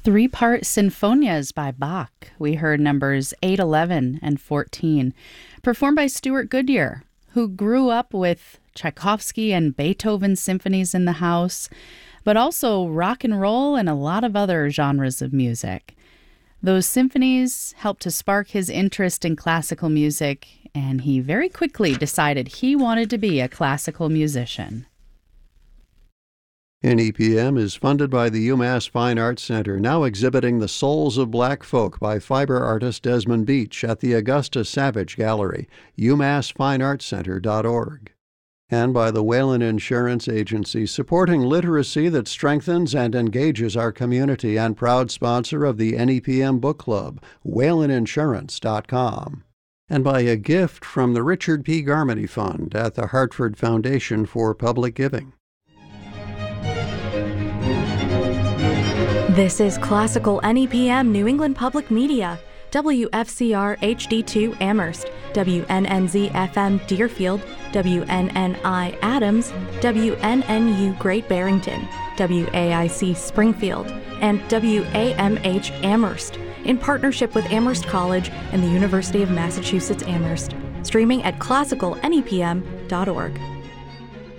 Three-part sinfonias by Bach. We heard numbers 8, 11, and 14, performed by Stuart Goodyear, who grew up with Tchaikovsky and Beethoven symphonies in the house, but also rock and roll and a lot of other genres of music. Those symphonies helped to spark his interest in classical music, and he very quickly decided he wanted to be a classical musician. NEPM is funded by the UMass Fine Arts Center, now exhibiting The Souls of Black Folk by fiber artist Desmond Beach at the Augusta Savage Gallery, umassfineartscenter.org. And by the Whalen Insurance Agency, supporting literacy that strengthens and engages our community, and proud sponsor of the NEPM Book Club, whaleninsurance.com. And by a gift from the Richard P. Garmany Fund at the Hartford Foundation for Public Giving. This is Classical NEPM New England Public Media, WFCR HD2 Amherst, WNNZ FM Deerfield, WNNI Adams, WNNU Great Barrington, WAIC Springfield, and WAMH Amherst, in partnership with Amherst College and the University of Massachusetts Amherst, streaming at classicalnepm.org.